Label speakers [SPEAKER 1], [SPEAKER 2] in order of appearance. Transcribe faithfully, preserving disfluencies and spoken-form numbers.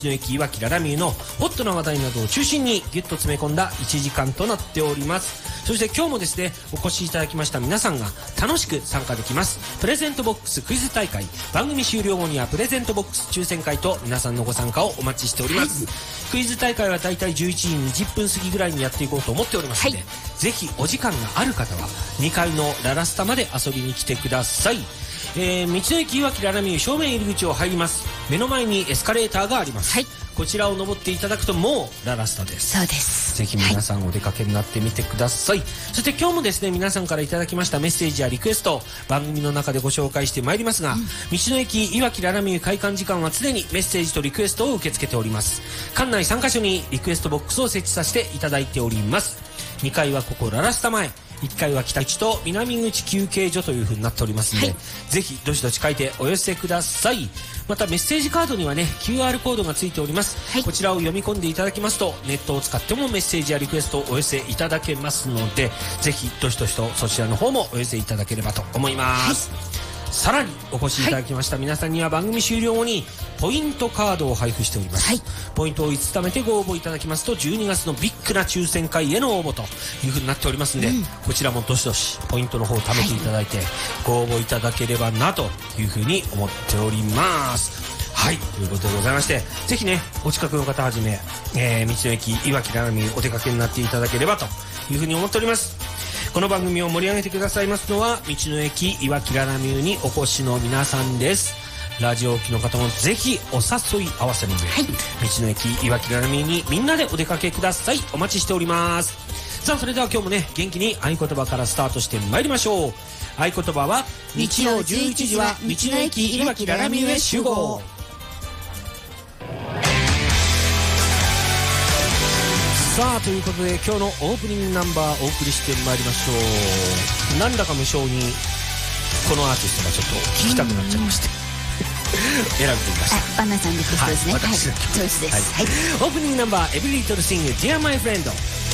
[SPEAKER 1] 道の駅いわきららみゆのホットな話題などを中心にギュッと詰め込んだいちじかんとなっております。そして今日もですね、お越しいただきました皆さんが楽しく参加できますプレゼントボックスクイズ大会、番組終了後にはプレゼントボックス抽選会と皆さんのご参加をお待ちしております、はい、クイズ大会はだいたいじゅういちじにじゅっぷん過ぎぐらいにやっていこうと思っておりますので、はい、ぜひお時間がある方はにかいのララスタまで遊びに来てください。えー、道の駅いわきららみゆ正面入り口を入ります。目の前にエスカレーターがあります、はい、こちらを登っていただくともうララスタです。
[SPEAKER 2] そうです。
[SPEAKER 1] ぜひ皆さんお出かけになってみてください、はい、そして今日もですね、皆さんからいただきましたメッセージやリクエスト番組の中でご紹介してまいりますが、うん、道の駅いわきららみゆ開館時間は常にメッセージとリクエストを受け付けております。館内さんかしょにリクエストボックスを設置させていただいております。にかいはここララスタ前、いっかいは北口と南口休憩所という風になっておりますので、はい、ぜひどしどし書いてお寄せください。またメッセージカードにはね キューアール コードがついております、はい、こちらを読み込んでいただきますとネットを使ってもメッセージやリクエストをお寄せいただけますので、ぜひどしどしとそちらの方もお寄せいただければと思います、はい、さらにお越しいただきました皆さんには番組終了後にポイントカードを配布しております、はい、ポイントをいつつ貯めてご応募いただきますとじゅうにがつのビッグな抽選会への応募というふうになっておりますので、うん、こちらもどしどしポイントの方を貯めていただいて、はい、ご応募いただければなというふうに思っております。はい、ということでございまして、ぜひねお近くの方はじめ、えー、道の駅いわきららみゆお出かけになっていただければというふうに思っております。この番組を盛り上げてくださいますのは道の駅いわきららみゆにお越しの皆さんです。ラジオ機の方もぜひお誘い合わせの上、はい、道の駅いわきららみゆにみんなでお出かけください。お待ちしております。さあそれでは今日もね元気に合言葉からスタートしてまいりましょう。合言葉は日曜じゅういちじは道の駅いわきららみゆへ集合。さあということで今日のオープニングナンバーお送りしてまいりましょう。なんだか無性にこのアーティストがちょっと聞きたくなっちゃいまして選んでみました。
[SPEAKER 2] バナさんの曲ですね。はい、チョイスです。
[SPEAKER 1] はい、オープニングナンバーエブリリトルシング Dear My Friend